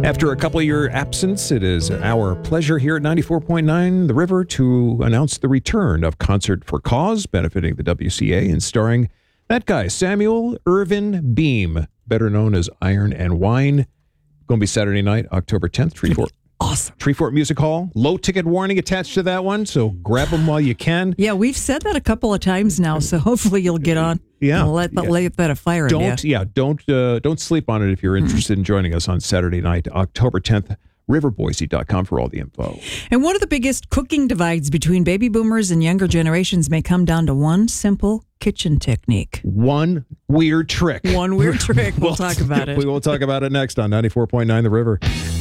After a couple of year absence, it is our pleasure here at 94.9 The River to announce the return of Concert for Cause, benefiting the WCA and starring that guy, Samuel Irvin Beam, better known as Iron and Wine. Going to be Saturday night, October 10th, Treefort. Awesome. Treefort Music Hall. Low ticket warning attached to that one, so grab them while you can. Yeah, we've said that a couple of times now, so hopefully you'll get on. Yeah. Let that a fire in you. Don't sleep on it if you're interested in joining us on Saturday night, October 10th. riverboise.com for all the info. And one of the biggest cooking divides between baby boomers and younger generations may come down to one simple kitchen technique. One weird trick. We'll talk about it. We will talk about it next on 94.9 The River.